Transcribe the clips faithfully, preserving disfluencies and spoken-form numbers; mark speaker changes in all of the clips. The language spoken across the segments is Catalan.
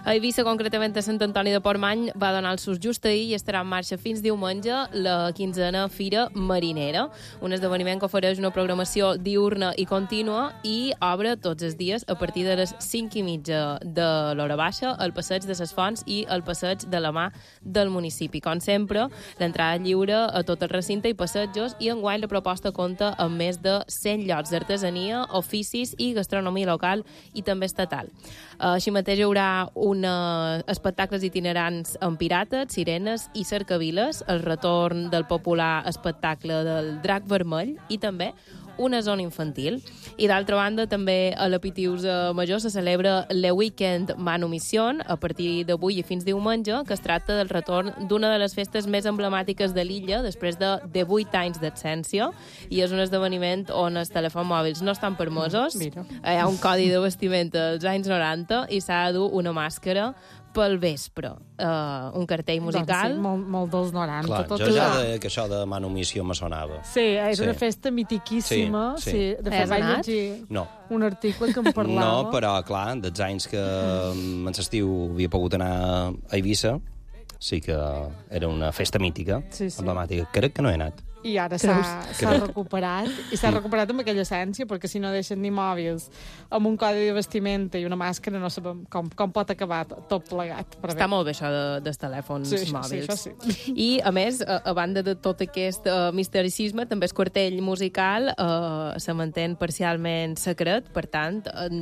Speaker 1: A Eivissa, concretament a Sant Antoni de Portmany, va donar el sus just ahir i estarà en marxa fins diumenge la quinzena Fira Marinera, un esdeveniment que ofereix una programació diurna i contínua i obre tots els dies a partir de les cinc i mitja de l'hora baixa al passeig de les Fonts i al passeig de la Mà del municipi. Com sempre, l'entrada lliure a tot el recinte i passejos, i enguany la proposta compta amb més de cent llocs d'artesania, oficis i gastronomia local i també estatal. Així mateix hi haurà un espectacles itinerants amb pirates, sirenes i cercaviles, el retorn del popular espectacle del Drac Vermell i també una zona infantil. I d'altra banda, també a la Pitiusa Major se celebra le Weekend Manumission a partir d'avui i fins diumenge, que es tracta del retorn d'una de les festes més emblemàtiques de l'illa després de divuit anys d'absència, i és un esdeveniment on els telèfons mòbils no estan permesos. Mira. Hi ha un codi de vestimenta dels anys noranta i s'ha de dur una màscara pel vespre. Uh, un cartell musical.
Speaker 2: Doncs sí, molt, molt dels noranta.
Speaker 3: Clar,
Speaker 2: tot
Speaker 3: jo ja
Speaker 2: això.
Speaker 3: de, que això de manumissió me sonava.
Speaker 2: Sí, és
Speaker 3: Sí.
Speaker 2: una festa mitiquíssima.
Speaker 3: Sí, sí.
Speaker 2: Sí, de fet,
Speaker 1: Has
Speaker 2: vaig
Speaker 1: anat?
Speaker 2: llegir
Speaker 3: No.
Speaker 2: un article que em parlava.
Speaker 3: No, però, clar, dels anys que en l'estiu havia pogut anar a Eivissa, sí que era una festa mítica,
Speaker 2: Sí, sí.
Speaker 3: emblemàtica. Crec que no he anat.
Speaker 2: I ara s'ha s'ha
Speaker 3: Crec.
Speaker 2: recuperat, i s'ha recuperat amb aquella essència, perquè si no deixen ni mòbils amb un codi de vestimenta i una màscara, no sabem com, com pot acabar tot plegat. Però
Speaker 1: Està
Speaker 2: bé.
Speaker 1: molt bé això de, dels telèfons
Speaker 2: Sí, això sí,
Speaker 1: mòbils.
Speaker 2: això sí.
Speaker 1: I, a més, a, a banda de tot aquest uh, mistericisme, també el quartell musical uh, se mantén parcialment secret, per tant,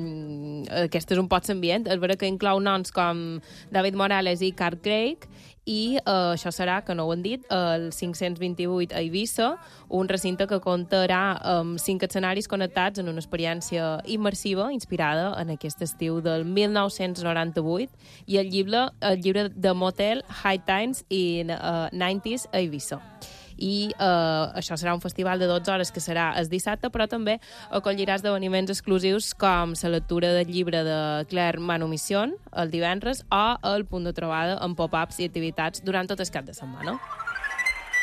Speaker 1: uh, aquest és un pot ambient. És vera que inclou noms com David Morales i Carl Craig, i uh, això serà, que no ho han dit, el cinc-cents vint-i-vuit a Eivissa, un recinte que comptarà amb cinc escenaris connectats en una experiència immersiva inspirada en aquest estiu del mil nou-cents noranta-vuit, i el llibre, el llibre de Motel High Times in uh, nineties a Eivissa. I uh, això serà un festival de dotze hores que serà el dissabte, però també acollirà esdeveniments exclusius com la lectura del llibre de Claire Manumission el divendres o el punt de trobada amb pop-ups i activitats durant tot el cap de setmana.